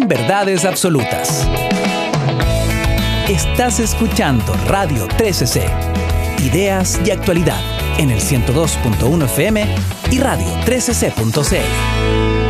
verdades absolutas. Estás escuchando Radio 13C, ideas y actualidad en el 102.1 FM y radio 13c.cl.